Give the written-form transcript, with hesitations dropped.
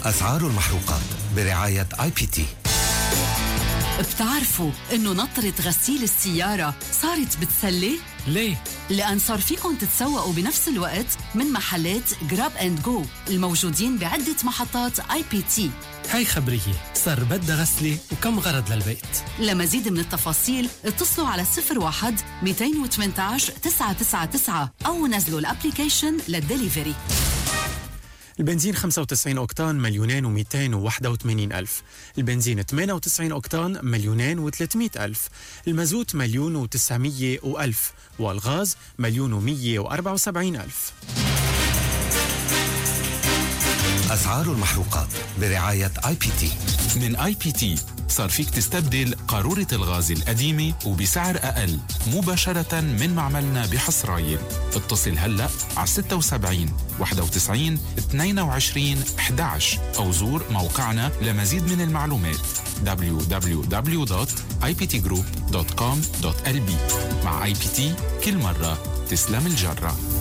أسعار المحروقات برعاية IPT. بتعرفوا إنه نطرة غسيل السيارة صارت بتسلي؟ ليه؟ لأن صار فيكن تتسوقوا بنفس الوقت من محلات جراب اند جو الموجودين بعدة محطات IPT. هاي خبرية، صار بدها غسلة وكم غرض للبيت. لمزيد من التفاصيل اتصلوا على 01-218-999 أو نزلوا الابليكيشن للدليفري. البنزين 95 أوكتان 2,281,000. البنزين 98 أوكتان 2,300,000. المازوت 1,900,000. والغاز 1,174,000. أسعار المحروقات برعاية IPT. من IPT صار فيك تستبدل قارورة الغاز القديمة وبسعر أقل مباشرة من معملنا بحصرايل. اتصل هلأ على 76 91 22 11 أو زور موقعنا لمزيد من المعلومات www.iptgroup.com.lb. مع IPT كل مرة تسلم الجرة.